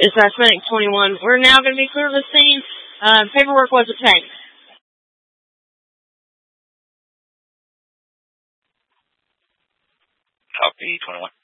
It's Medic 21. We're now going to be clear of the scene. Paperwork was obtained. Copy, 21.